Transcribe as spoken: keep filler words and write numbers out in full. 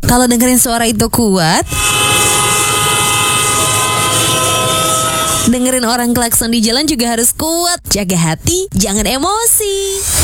Kalau dengerin suara itu kuat, dengerin orang klakson di jalan juga harus kuat. Jaga hati, jangan emosi.